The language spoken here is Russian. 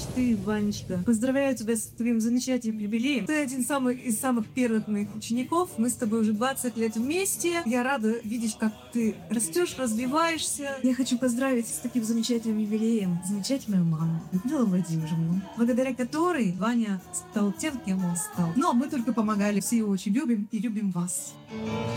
ты, Ванечка. Поздравляю тебя с твоим замечательным юбилеем. Ты один из самых первых моих учеников. Мы с тобой уже 20 лет вместе. Я рада видеть, как ты растешь, развиваешься. Я хочу поздравить с таким замечательным юбилеем замечательную маму, Людмилу Владимировну, благодаря которой Ваня стал тем, кем он стал. Но мы только помогали. Все его очень любим и любим вас.